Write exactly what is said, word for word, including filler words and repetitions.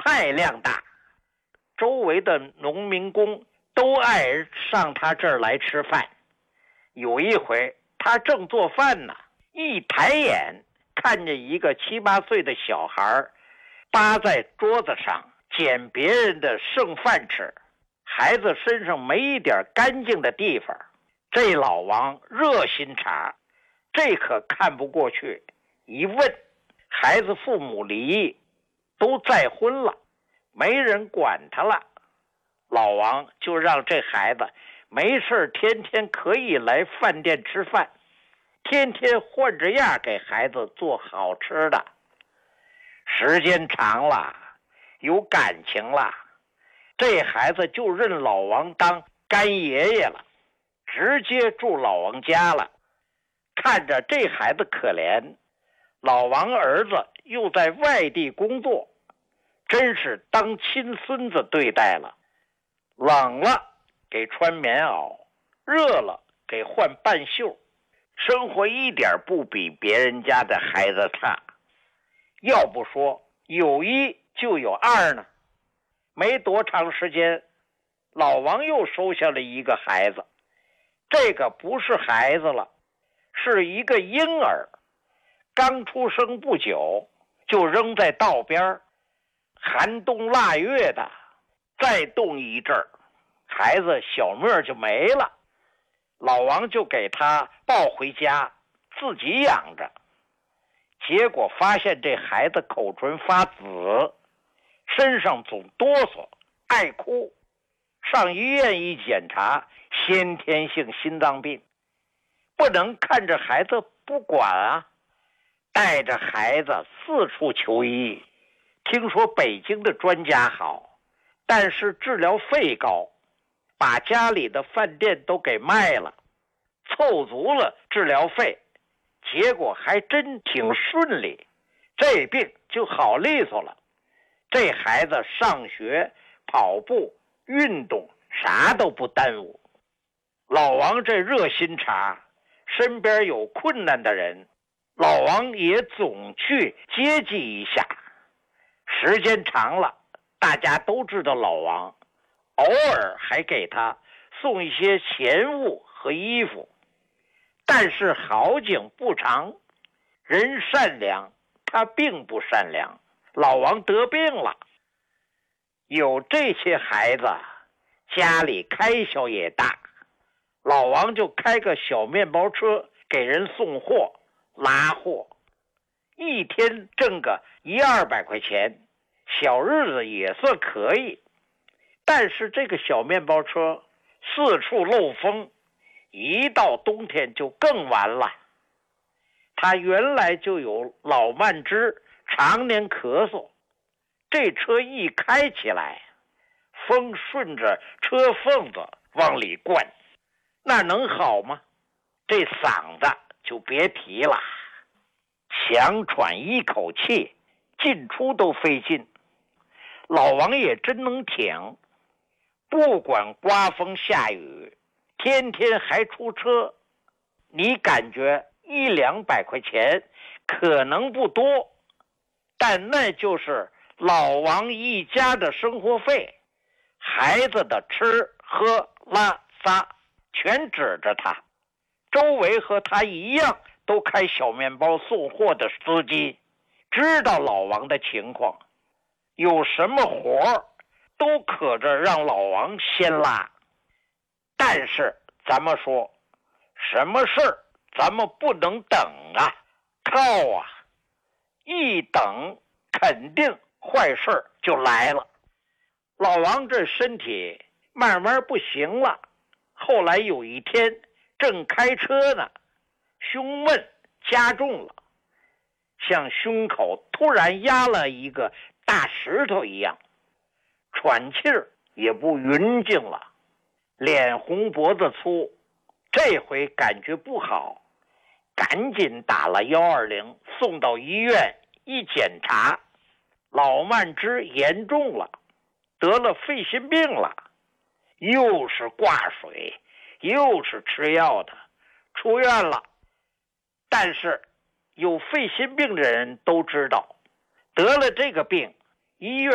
太量大，周围的农民工都爱上他这儿来吃饭。有一回他正做饭呢，一抬眼看见一个七八岁的小孩扒在桌子上捡别人的剩饭吃，孩子身上没一点干净的地方。这老王热心肠，这可看不过去。一问，孩子父母离异，都再婚了，没人管他了。老王就让这孩子没事天天可以来饭店吃饭，天天换着样给孩子做好吃的。时间长了，有感情了，这孩子就认老王当干爷爷了，直接住老王家了。看着这孩子可怜，老王儿子又在外地工作，真是当亲孙子对待了。冷了给穿棉袄，热了给换半袖，生活一点不比别人家的孩子差。要不说有一就有二呢。没多长时间，老王又收下了一个孩子。这个不是孩子了，是一个婴儿，刚出生不久，就扔在道边，寒冬腊月的，再冻一阵儿，孩子小命就没了。老王就给他抱回家，自己养着。结果发现这孩子口唇发紫，身上总哆嗦，爱哭。上医院一检查，先天性心脏病。不能看着孩子不管啊，带着孩子四处求医。听说北京的专家好，但是治疗费高，把家里的饭店都给卖了，凑足了治疗费，结果还真挺顺利，这病就好利索了。这孩子上学、跑步、运动啥都不耽误。老王这热心肠，身边有困难的人，老王也总去接济一下。时间长了，大家都知道老王，偶尔还给他送一些钱物和衣服。但是好景不长，人善良，他并不善良。老王得病了，有这些孩子，家里开销也大。老王就开个小面包车给人送货拉货，一天挣个一二百块钱，小日子也算可以。但是这个小面包车四处漏风，一到冬天就更完了。他原来就有老慢支，常年咳嗽，这车一开起来，风顺着车缝子往里灌，那能好吗？这嗓子就别提了，强喘一口气，进出都费劲。老王也真能挺，不管刮风下雨，天天还出车。你感觉一两百块钱可能不多，但那就是老王一家的生活费，孩子的吃喝拉撒全指着他。周围和他一样都开小面包送货的司机知道老王的情况，有什么活都可着让老王先拉。但是咱们说，什么事儿咱们不能等啊，靠啊，一等肯定坏事就来了。老王这身体慢慢不行了，后来有一天正开车呢，胸闷加重了，像胸口突然压了一个大石头一样，喘气儿也不匀净了，脸红脖子粗。这回感觉不好，赶紧打了一二零，送到医院一检查，老慢支严重了，得了肺心病了，又是挂水又是吃药的，出院了。但是有肺心病的人都知道，得了这个病，医院